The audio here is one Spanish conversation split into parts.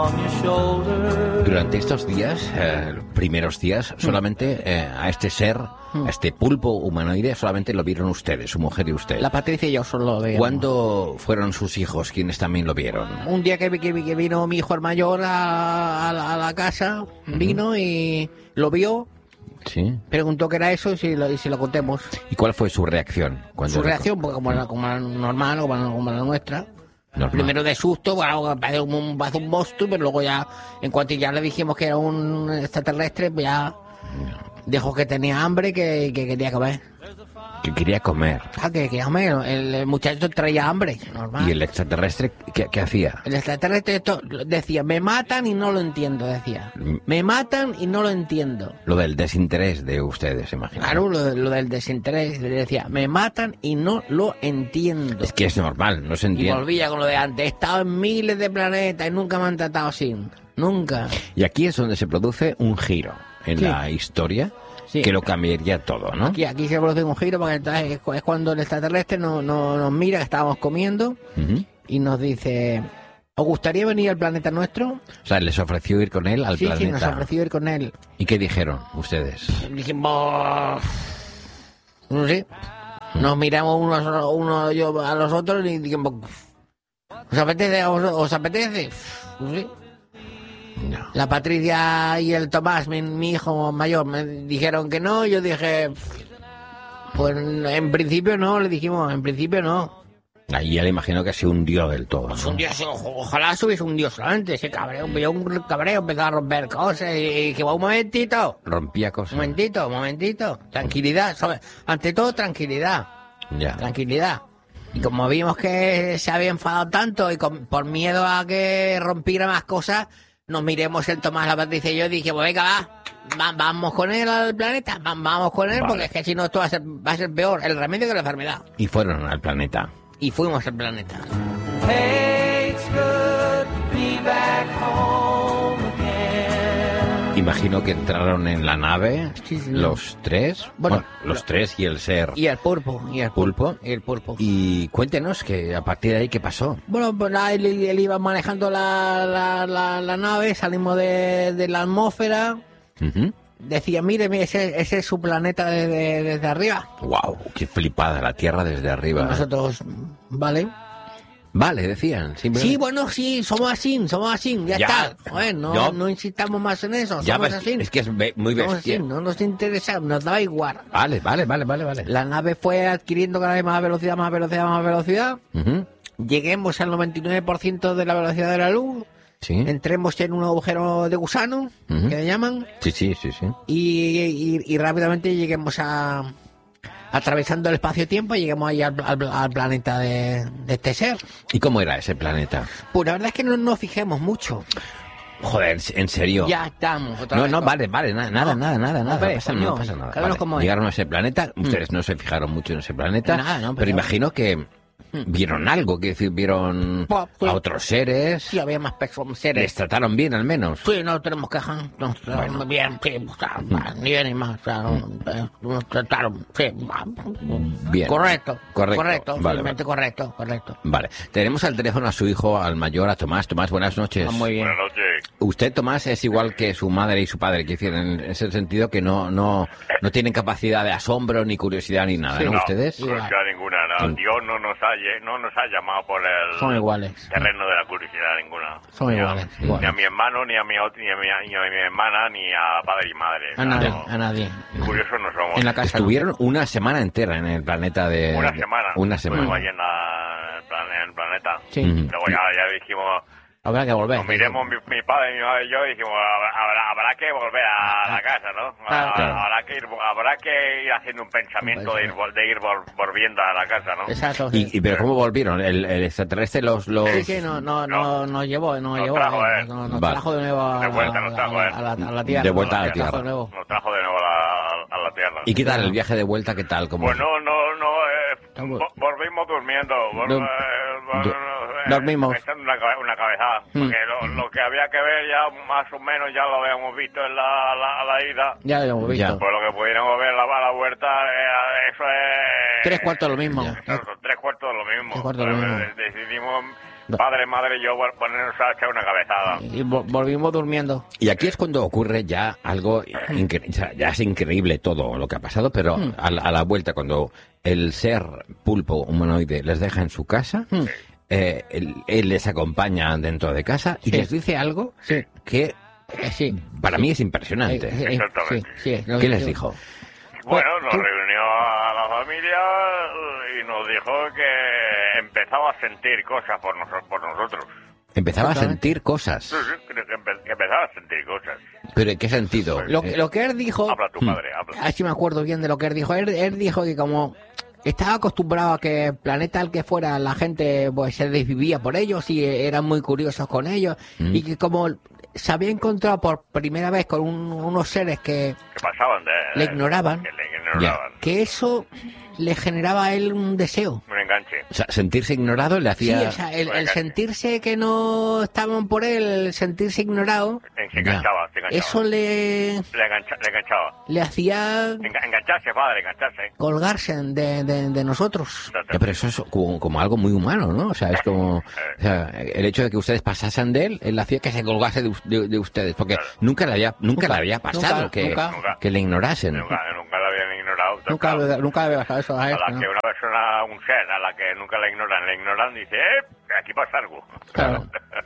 Durante estos días, los primeros días, solamente a este ser, a este pulpo humanoide, solamente lo vieron ustedes, su mujer y usted. La Patricia y yo solo lo veíamos. ¿Cuándo fueron sus hijos quienes también lo vieron? Un día que vino mi hijo el mayor a la casa, vino y lo vio, Sí. preguntó qué era eso y si lo contemos. ¿Y cuál fue su reacción? Su reacción, pues como la normal, como la nuestra. Normal. Primero de susto, bueno, parece un monstruo, pero luego ya, en cuanto ya le dijimos que era un extraterrestre, pues ya dejó que tenía hambre, que quería comer. Que quería comer. Que quería comer. El muchacho traía hambre, normal. ¿Y el extraterrestre qué hacía? El extraterrestre decía, me matan y no lo entiendo, decía. Me matan y no lo entiendo. Lo del desinterés de ustedes, imagino. Claro, lo del desinterés. Decía, me matan y no lo entiendo. Es que es normal, no se Y entiende. volvía con lo de antes. He estado en miles de planetas y nunca me han tratado así. Nunca. Y aquí es donde se produce un giro en Sí. la historia Sí. que lo cambiaría todo, ¿no? Aquí se produce un giro porque entonces es cuando el extraterrestre nos mira, que estábamos comiendo, Ujú. y nos dice, ¿os gustaría venir al planeta nuestro? O sea, les ofreció ir con él al Sí, planeta. sí, nos ofreció ir con él. ¿Y qué dijeron ustedes? Dijimos, no sé, nos miramos uno yo a los otros y dijimos, ¿os apetece? ¿Os apetece? No sé. No. La Patricia y el Tomás, mi hijo mayor, me dijeron que no. Yo dije, pues en principio no, le dijimos, en principio no. Ahí ya le imagino que se hundió del todo, Pues ¿no? un dios, ojalá subiese un dios solamente, ese cabreo, vio un cabreo, empezó a romper cosas y dije, un momentito, Rompía cosas. momentito, tranquilidad, ante todo tranquilidad. Ya. Tranquilidad. Y como vimos que se había enfadado tanto y por miedo a que rompiera más cosas, nos miremos el Tomás, la Patricia y yo, y dije, pues venga, vamos con él al planeta, vamos con él, Vale. porque es que si no esto va a ser peor, el remedio que la enfermedad. Y fueron al planeta. Y fuimos al planeta. Imagino que entraron en la nave Sí, sí. los tres. Bueno, los tres y el ser. Y el pulpo, Pulpo. Y el pulpo. Y cuéntenos que a partir de ahí, ¿qué pasó? Bueno, pues nada, él iba manejando la nave, salimos de la atmósfera. Ujú. Decía, mire, ese es su planeta desde arriba. Wow, qué flipada la Tierra desde arriba. Nosotros, vale. Vale, decían. Simplemente. Sí, bueno, sí, somos así, ya Ya. está. Joder, Yo- no insistamos más en eso, Ya somos ves, así. es que es muy Somos bestia. así, no nos interesa, nos da igual. Vale. La nave fue adquiriendo cada vez más velocidad. Ujú. Lleguemos al 99% de la velocidad de la luz. Sí. Entremos en un agujero de gusano, Ujú. que le llaman, Sí. y rápidamente lleguemos atravesando el espacio-tiempo, y lleguemos ahí al planeta de este ser. ¿Y cómo era ese planeta? Pues la verdad es que no nos fijemos mucho. Joder, en serio. Ya estamos. otra No, vez no, con- vale, nada. Hombre, No pasa coño, nada. claro, Vale, como es. llegaron a ese planeta, ustedes no se fijaron mucho en ese planeta, Nada, no, pero pero- imagino que vieron algo, que decir, vieron Pues, pues, a otros seres, Sí, había más les seres. trataron bien al menos. Sí, no tenemos quejas. Nos trataron Bueno. bien, sí, o sea, ni bien ni más. O sea, nos trataron, sí. Bien. Correcto. Vale, Simplemente correcto. Vale, tenemos al teléfono a su hijo, al mayor, a Tomás. Tomás, buenas noches. Ah, muy bien. Buenas noches. Usted, Tomás, es igual que su madre y su padre, que decir, en ese sentido que no tienen capacidad de asombro, ni curiosidad, ni nada, Sí, ¿no? No, ¿Ustedes? curiosidad ninguna. No. Sí. Dios no nos ha llamado por el Son iguales. terreno de la curiosidad ninguna. Son Ni a- iguales, Ni iguales. a mi hermano, ni a mi hermana, ni a padre y madre. A O sea, nadie, no, a nadie. curiosos no somos. En la casa. Estuvieron una semana entera en el planeta de... Una semana. Una Estuvimos semana. allí en el planeta. Sí. Ujú. Luego ya dijimos, Habrá que volver. nos miremos mi padre, mi madre y yo, y dijimos, habrá que volver a la casa, ¿no? Claro. Habrá que ir haciendo un pensamiento de ir volviendo a la casa, ¿no? Exacto. Sí. Pero ¿cómo volvieron? ¿El extraterrestre los... Sí, nos llevó, Nos trajo, nos Vale. trajo de nuevo De vuelta nos trajo, a la Tierra. De vuelta a la Nos trajo Tierra. de nuevo. Nos trajo de nuevo a la tierra. ¿Y qué tal el viaje de vuelta? ¿Qué tal? ¿Cómo? Pues no, Estamos- volvimos durmiendo. Dormimos. Echando una cabezada. Porque lo que había que ver ya más o menos ya lo habíamos visto en la ida. Ya lo hemos visto. Ya. Pues lo que pudiéramos ver a la vuelta, eso es... Tres cuartos lo mismo. Eso son 3/4 de lo mismo. 3/4 de lo mismo. Decidimos padre, madre y yo ponernos a echar una cabezada. Y volvimos durmiendo. Y aquí es cuando ocurre ya algo increíble. O sea, ya es increíble todo lo que ha pasado, pero a la vuelta, cuando el ser pulpo humanoide les deja en su casa, él les acompaña dentro de casa y les dice algo que para mí es impresionante. Exactamente. ¿Qué les dijo? Bueno, nos reunió a la familia y nos dijo que empezaba a sentir cosas por nosotros. Empezaba a sentir cosas. Sí, que empezaba a sentir cosas. ¿Pero en qué sentido? Lo que él dijo... Habla tu padre, habla. Así me acuerdo bien de lo que él dijo. Él dijo que como estaba acostumbrado a que el planeta al que fuera la gente pues se desvivía por ellos y eran muy curiosos con ellos y que como se había encontrado por primera vez con unos seres que pasaban le ignoraban, que eso le generaba a él un deseo. Un enganche. O sea, sentirse ignorado le hacía... Sí, o sea, el sentirse que no estaban por él, el sentirse ignorado, Se enganchaba. eso le enganchaba. le hacía Engancharse, padre, engancharse. colgarse de nosotros. Ya, pero eso es como algo muy humano, ¿no? O sea, es como... O sea, el hecho de que ustedes pasasen de él hacía que se colgase de ustedes, porque nunca le había pasado que le ignorasen. Nunca la habían ignorado. Nunca había pasado eso a él. A la que una persona, un ser, a la que nunca la ignoran, dice, aquí pasa algo. Claro.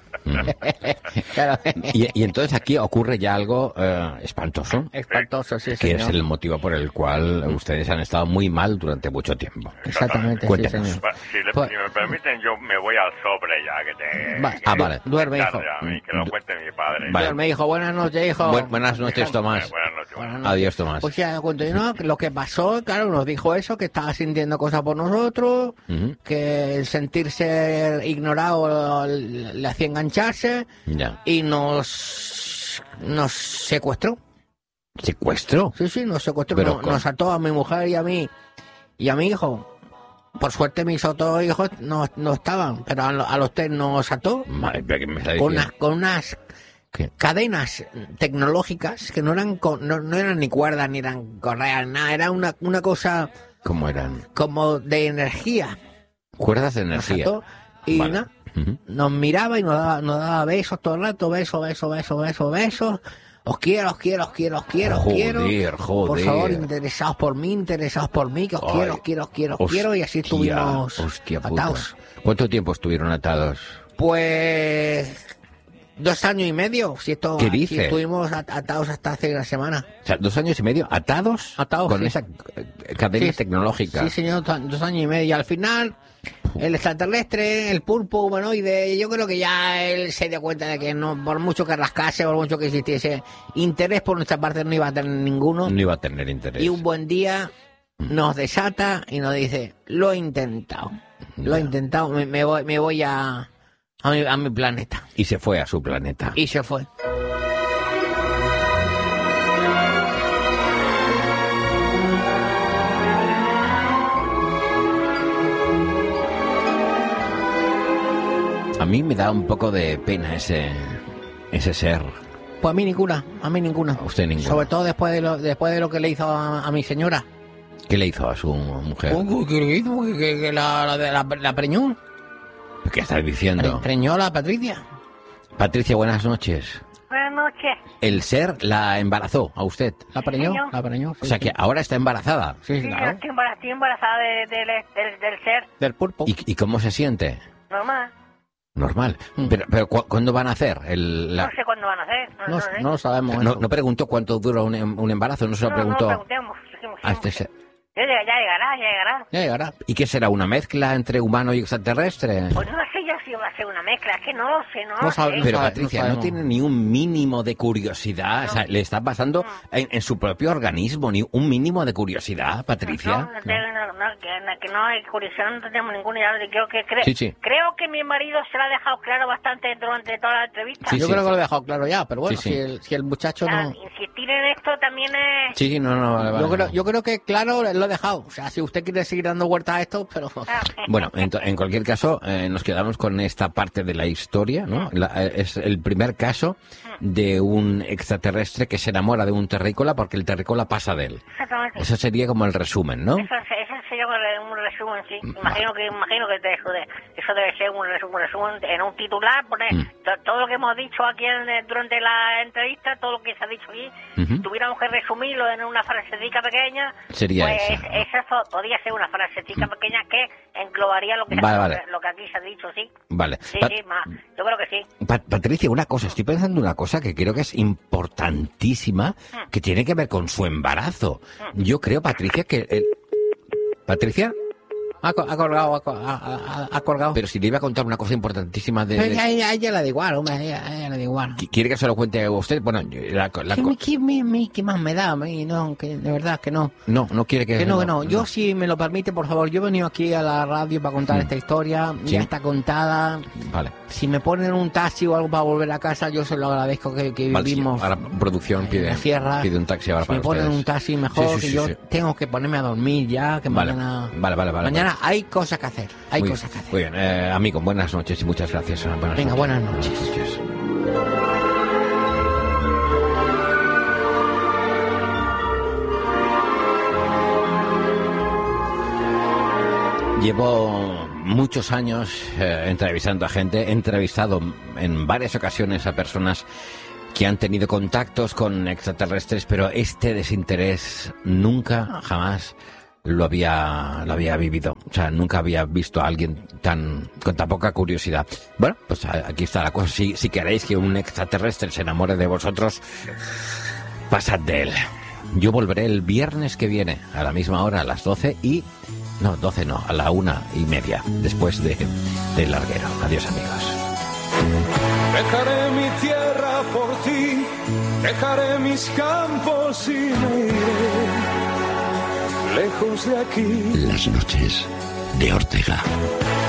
Claro. Y entonces aquí ocurre ya algo espantoso. Espantoso, sí, Que señor. es el motivo por el cual ustedes han estado muy mal durante mucho tiempo. Exactamente, sí, Cuéntenos. señor. Bueno, si me permiten, yo me voy al sobre ya, Vale. Duerme, hijo. Que lo cuente mi padre. Vale. Me dijo, buenas noches, hijo. Buenas noches, Tomás. Buenas noches. Buenas noches. Adiós, Tomás. Pues ya continuó, lo que pasó, claro, nos dijo eso, que estaba sintiendo cosas por nosotros, que el sentirse ignorado le hacía engancharse Ya. y nos secuestró. ¿Secuestro? Sí, nos secuestró, Pero nos ató a mi mujer y a mi hijo. Por suerte mis otros hijos no estaban, pero a los tres nos ató Madre mía, ¿qué me está con diciendo? unas ¿Qué? cadenas tecnológicas que no eran no eran ni cuerdas ni eran correas, nada, era una cosa ¿Cómo eran? como de energía. Cuerdas de Nos energía. ató y Vale. nada, Ujú. nos miraba y nos daba besos todo el rato, besos. Os quiero. Joder. Por favor, interesados por mí, que os Ay, quiero, y así estuvimos hostia puta. atados. ¿Cuánto tiempo estuvieron atados? Pues 2 años y medio, ¿Qué dice? Estuvimos atados hasta hace una semana. O sea, 2 años y medio atados con sí. esa cadena Sí, tecnológica. Sí, señor, 2 años y medio. Y al final, el extraterrestre, el pulpo humanoide, yo creo que ya él se dio cuenta de que no, por mucho que rascase, por mucho que existiese interés por nuestra parte, no iba a tener ninguno. No iba a tener interés. Y un buen día nos desata y nos dice, lo he intentado, me voy a mi planeta. Y se fue a su planeta. Y se fue. A mí me da un poco de pena ese ser. Pues a mí ninguna. A usted ninguna. Sobre todo después de lo que le hizo a mi señora. ¿Qué le hizo a su mujer? ¿Qué le hizo? Que la preñó. ¿Qué estás diciendo? Preñó a la Patricia. Patricia, buenas noches. Buenas noches. El ser la embarazó a usted. La preñó. Señor. O sea que ahora está embarazada. Sí, Sí, claro. yo estoy embarazada del ser Del pulpo. ¿Y cómo se siente? normal. Normal. Pero ¿cuándo van a hacer? No sé cuándo van a hacer. No sé. lo sabemos. No, eso. no preguntó cuánto dura un embarazo, no se lo No preguntó preguntemos. a este ser. Ya llegará. Ya llegará. ¿Y qué será? ¿Una mezcla entre humano y extraterrestre? Pues no sé yo si va a ser una mezcla, es que no lo sé, no No lo sabe- sé. Pero sabe- Patricia, no no, sabemos. tiene ni un mínimo de curiosidad. O sea, le está pasando en su propio organismo, ni un mínimo de curiosidad, Patricia. Que no hay curiosidad, no tenemos ninguna idea. Sí. Creo que mi marido se lo ha dejado claro bastante durante toda la entrevista. Sí, Yo creo que lo he dejado claro ya, pero bueno, Sí, sí. Si el muchacho no... Insistir en esto también es... Sí, no, vale. Yo creo que claro lo he dejado. O sea, si usted quiere seguir dando vueltas a esto, pero... Bueno, en cualquier caso, nos quedamos con esta parte de la historia, ¿no? Es el primer caso de un extraterrestre que se enamora de un terrícola porque el terrícola pasa de él. Exactamente. Eso sería como el resumen, ¿no? Eso sería un resumen, sí. Imagino que eso debe ser un resumen en un titular, poner todo lo que hemos dicho aquí durante la entrevista, todo lo que se ha dicho aquí, si tuviéramos que resumirlo en una frasecita pequeña, sería pues esa podría ser una frasecita pequeña que englobaría lo que lo que aquí se ha dicho, sí. Vale. Sí, yo creo que sí. Patricia, una cosa, estoy pensando una cosa que creo que es importantísima, que tiene que ver con su embarazo. Yo creo, Patricia, que... ¿Patricia? Ha colgado. Pero si le iba a contar una cosa importantísima de... Pero a ella le da igual, hombre, a ella le da igual. ¿Quiere que se lo cuente a usted? Bueno, ¿Qué más me da a mí? No, que de verdad que no. No quiere que... Que no. Yo, si me lo permite, por favor, yo he venido aquí a la radio para contar esta historia. ¿Sí? Ya está contada. Vale. Si me ponen un taxi o algo para volver a casa, yo se lo agradezco que vivimos... Ahora producción pide un taxi ahora para ustedes. Si me ponen un taxi mejor, sí, yo tengo que ponerme a dormir ya, que mañana... Vale. Mañana hay cosas que hacer, Muy bien, amigo, buenas noches y muchas gracias. Buenas noches. Llevo muchos años entrevistando a gente, he entrevistado en varias ocasiones a personas que han tenido contactos con extraterrestres, pero este desinterés nunca, jamás lo había vivido. O sea, nunca había visto a alguien con tan poca curiosidad. Bueno, pues aquí está la cosa. Si queréis que un extraterrestre se enamore de vosotros, pasad de él. Yo volveré el viernes que viene, a la misma hora, a las 12 y... No, 12 no, a la 1:30, después del larguero. Adiós, amigos. Dejaré mi tierra por ti, dejaré mis campos y me iré lejos de aquí. Las noches de Ortega.